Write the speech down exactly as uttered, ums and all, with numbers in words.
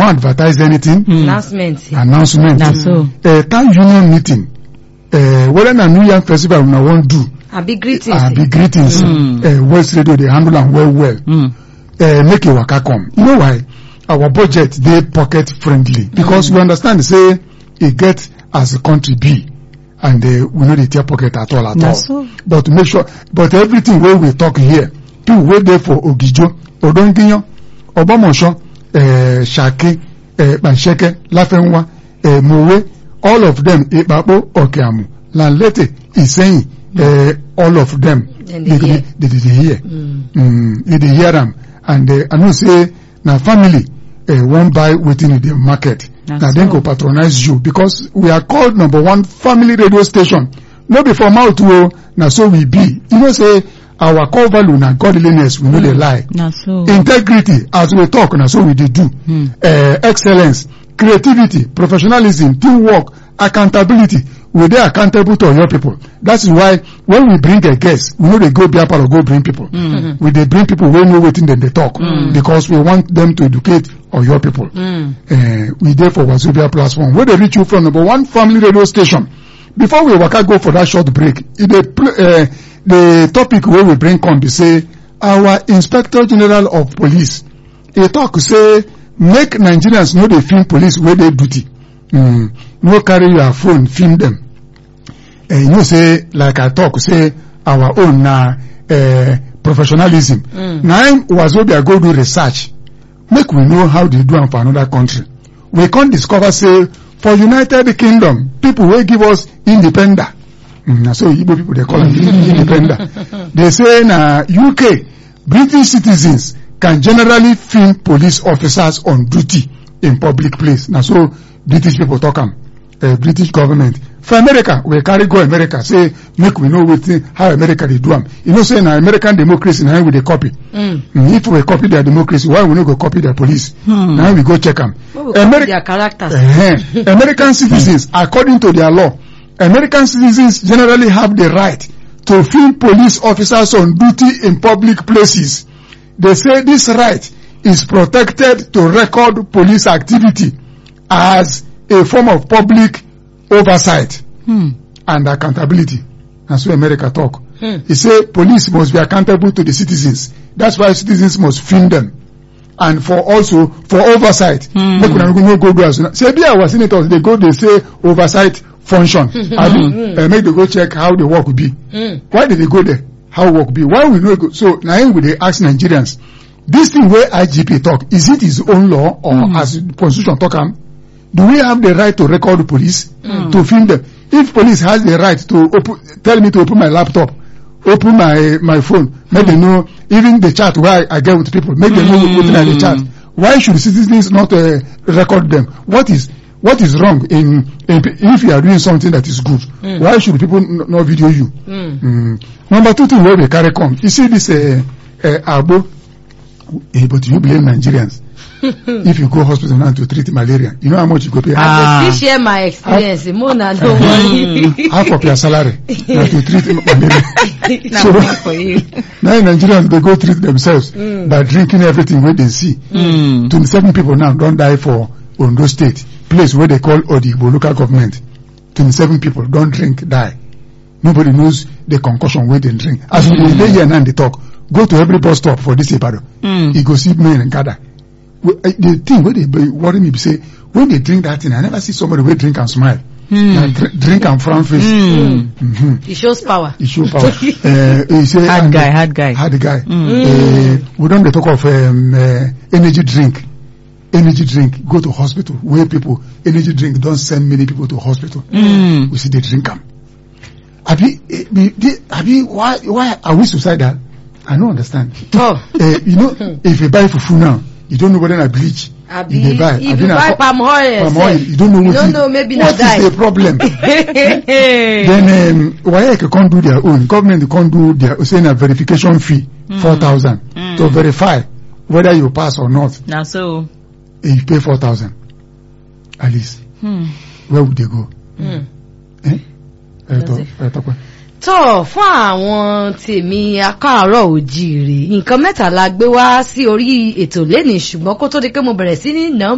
don't advertise anything. Mm. Announcement. Announcement. That's so. Uh, town union meeting. Uh, whether na New Year festival we want do. A big greetings. A big greetings. Mm. Uh, West Radio they handle them well well. Mm. Uh, make a waka come. You know why? Our budget they pocket friendly because mm. we understand say it get as a country be. And uh, we know the tear pocket at all at That's all. so. But to make sure, but everything where we talk here, people wait there for Ogijo, Odonginyo, Obamosho, uh, Shaki, uh, Bansheke, Lafenwa, uh, Mowe, all of them, Ibabo, Okeamu, Lanlete, Isenyi, uh, all of them, Then they they hear. they did hear. Mm. Mm, they dey hear them. And uh, I know say, now family, uh, won't buy within the market. That's Now then so. go patronize you because we are called number one family radio station. No be for mouth o, na so we be. You know say our core value na godliness, we no dey lie. That's so. Integrity, as we talk, na so we dey do. Mm. Uh, excellence, creativity, professionalism, teamwork, accountability. We dey accountable to your people. That is why when we bring a guest, we no dey go Biafra or go bring people. Mm. We dey bring people wey know wetin dem dey talk Mm. because we want them to educate or your people. Mm. Uh, we there for Wazobia platform where they reach you from number one family radio station. Before we waka go for that short break, it dey uh, the topic where we bring come be say our Inspector General of Police. He talk say make Nigerians know they film police where they duty. Mm. No carry your phone, film them. Uh, you know say like I talk say our own na uh, professionalism. Mm. Now Wazobia go do research. Make we know how they do am for another country. We can't discover say for United Kingdom people will give us independent. Mm, so Igbo people they call them independent. They say na U K British citizens can generally film police officers on duty in public place. Now so British people talk am. Uh, British government. For America, we carry go America, say, make we know wetin how America they do am. You know, say na American democracy, now we dey copy. Mm. Mm, if we copy their democracy, why we no go copy their police? Hmm. Now we go check them. We will copy their characters. Uh-huh. American citizens, according to their law, American citizens generally have the right to film police officers on duty in public places. They say this right is protected to record police activity as a form of public oversight Hmm. and accountability. That's what America talk. Hmm. He say police must be accountable to the citizens. That's why citizens must film them. And for also for oversight. Hmm. Make una no go do as una. Say be our senators they go they say oversight function. I mean, uh, make they go check how the work will be. Mm. Why did they go there? How work be? Why we no go? So now we they ask Nigerians. This thing where I G P talk, is it his own law or Mm. as the constitution talk am? Do we have the right to record the police, Mm. to film them? If police has the right to open, tell me to open my laptop, open my my phone, make them know, even the chat where I, I get with people, make them know Mm. what in the chat. Why should citizens not uh, record them? What is what is wrong in, in if you are doing something that is good? Mm. Why should people n- not video you? Mm. Mm. Number two thing where we carry come, you see this uh, uh, Abo, eh, but you blame Nigerians. If you go hospital now to treat malaria, you know how much you go pay? Ah. I still share my experience. Mona, don't worry. Half of your salary now to treat malaria. Now So one for you. now Nigerians they go treat themselves Mm. by drinking everything where they see. Hmm. twenty-seven people now don't die for Ondo State, place where they call Odigbo local government. twenty-seven people don't drink, die. Nobody knows the concussion where they drink. As we Mm. dey here now they talk, go to every bus stop for this Ibadan. Hmm. You go see men and gather. Well, uh, the thing where they be worry me be say when they drink that thing, I never see somebody where drink and smile. Hmm. Like, dr- drink and frown face. Hmm. Mm-hmm. It shows power. It show power. uh, he say, Hard and guy, the- hard guy. Hard guy. Mm. Uh, we don't dey talk of um, uh, energy drink. Energy drink. Go to hospital where people energy drink don't send many people to hospital. Hmm. We see they drink them. Abi, eh, be- they- Abi, why why are we suicidal? I don't understand. Oh. Uh, you know, if you buy fufu now, you don't know whether na bleach. Abi, you dey buy. if Abi you na buy co- palm oil, palm sef, oil, you don't know you what don't is- know, maybe na what dye. is the problem. Then um, why they can't do their own? Government can't do their saying a verification fee Mm. four thousand Mm. to verify whether you pass or not. Now so. And you pay four thousand. At least Hmm. where would they go? Mm. Eh? Eh, Does to- it? eh, to- tó fún àwọn tèmi akáàárọ̀ òjíire nǹkan mẹ́ta la gbé wá sí orí ètò lénìí ṣùgbọ́n kó tó di pé mo bẹ̀rẹ̀ sí ní nà